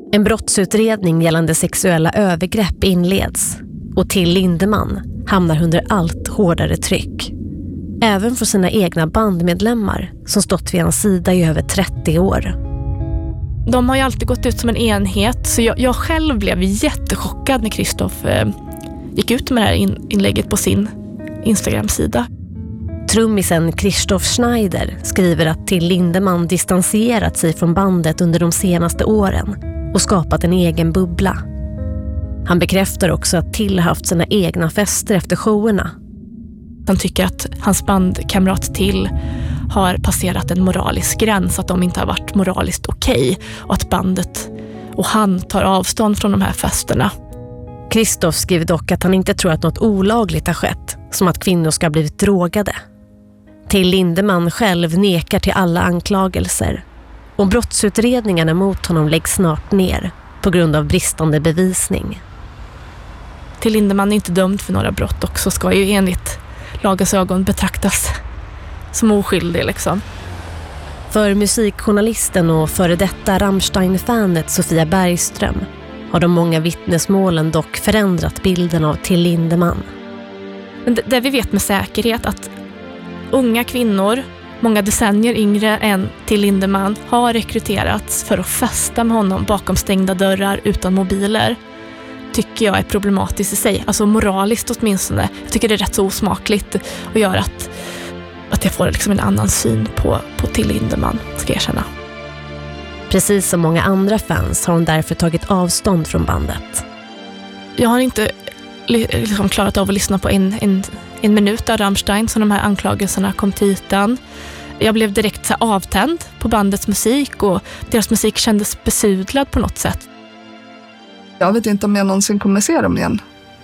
En brottsutredning gällande sexuella övergrepp inleds och Till Lindemann hamnar under allt hårdare tryck. Även för sina egna bandmedlemmar som stått vid hans sida i över 30 år. De har ju alltid gått ut som en enhet, så jag själv blev jättechockad när Kristoff gick ut med det här inlägget på sin Instagram-sida. Trummisen Christoph Schneider skriver att Till Lindemann distanserat sig från bandet under de senaste åren och skapat en egen bubbla. Han bekräftar också att Till haft sina egna fester efter showerna. Han tycker att hans bandkamrat Till har passerat en moralisk gräns, att de inte har varit moraliskt okej, och att bandet och han tar avstånd från de här festerna. Kristoff skriver dock att han inte tror att något olagligt har skett, som att kvinnor ska ha blivit drogade. Till Lindemann själv nekar till alla anklagelser och brottsutredningarna mot honom läggs snart ner på grund av bristande bevisning. Till Lindemann är inte dömd för några brott och så ska ju enligt lagens ögon betraktas som oskyldig liksom. För musikjournalisten och före detta Rammstein-fanet Sofia Bergström har de många vittnesmålen dock förändrat bilden av Till Lindemann. Men det vi vet med säkerhet att unga kvinnor, många decennier yngre än Till Lindemann, har rekryterats för att festa med honom bakom stängda dörrar utan mobiler, tycker jag är problematiskt i sig. Alltså moraliskt åtminstone. Jag tycker det är rätt så osmakligt och gör att jag får liksom en annan syn på Till Lindemann, ska jag känna. Precis som många andra fans har hon därför tagit avstånd från bandet. Jag har inte liksom klarat av att lyssna på en minut av Rammstein så de här anklagelserna kom till ytan. Jag blev direkt så avtänd på bandets musik och deras musik kändes besudlad på något sätt. Jag vet inte om jag någonsin kommer se dem igen.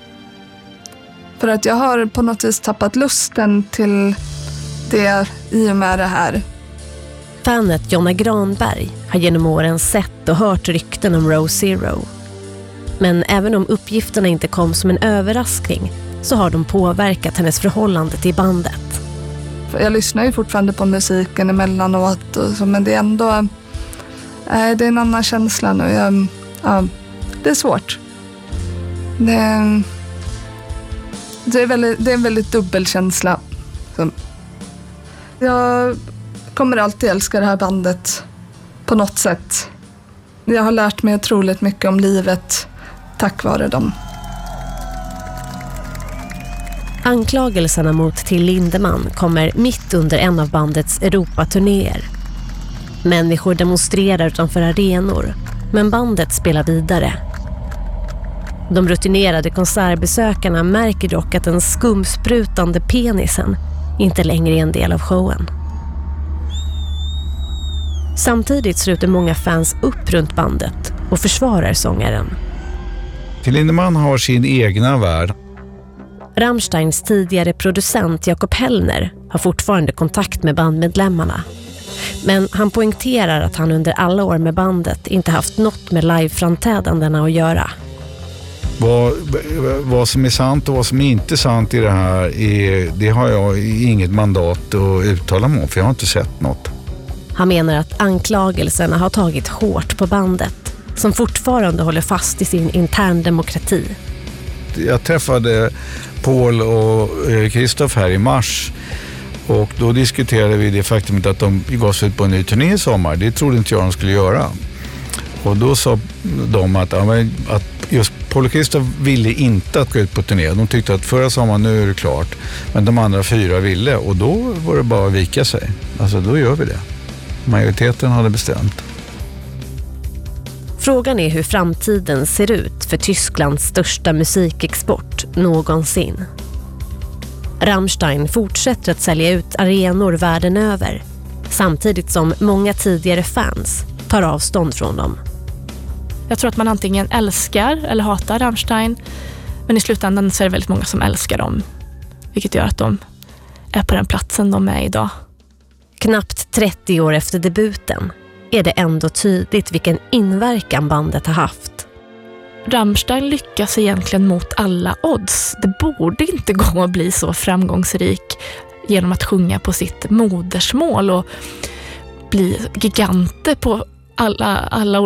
För att jag har på något vis tappat lusten till det i och med det här. Fanet Jonna Granberg har genom åren sett och hört rykten om Row Zero. Men även om uppgifterna inte kom som en överraskning så har de påverkat hennes förhållande till bandet. Jag lyssnar ju fortfarande på musiken emellanåt och så, men det är ändå det är en annan känsla nu. Det är svårt. Det är en väldigt dubbel känsla. Så jag kommer alltid älska det här bandet på något sätt. Jag har lärt mig otroligt mycket om livet tack vare dem. Anklagelserna mot Till Lindemann kommer mitt under en av bandets Europaturnéer. Människor demonstrerar utanför arenor, men bandet spelar vidare. De rutinerade konsertbesökarna märker dock att den skumsprutande penisen inte längre är en del av showen. Samtidigt sluter många fans upp runt bandet och försvarar sångaren. Till Lindemann har sin egna värld. Rammsteins tidigare producent Jakob Hellner har fortfarande kontakt med bandmedlemmarna. Men han poängterar att han under alla år med bandet inte haft något med liveframträdandena att göra. Vad som är sant och vad som är inte sant i det här, det har jag inget mandat att uttala mig om, för jag har inte sett något. Han menar att anklagelserna har tagit hårt på bandet, som fortfarande håller fast i sin intern demokrati. Jag träffade Paul och Kristoff här i mars och då diskuterade vi det faktumet att de gav sig ut på en ny turné i sommar. Det trodde inte jag de skulle göra. Och då sa de att just Paul och Kristoff ville inte att gå ut på turné. De tyckte att förra sommaren, nu är det klart. Men de andra 4 ville, och då var det bara att vika sig. Alltså då gör vi det. Majoriteten hade bestämt. Frågan är hur framtiden ser ut för Tysklands största musikexport någonsin. Rammstein fortsätter att sälja ut arenor världen över, samtidigt som många tidigare fans tar avstånd från dem. Jag tror att man antingen älskar eller hatar Rammstein, men i slutändan så är det väldigt många som älskar dem, vilket gör att de är på den platsen de är idag. Knappt 30 år efter debuten är det ändå tydligt vilken inverkan bandet har haft. Rammstein lyckas egentligen mot alla odds. Det borde inte gå att bli så framgångsrik genom att sjunga på sitt modersmål och bli giganter på alla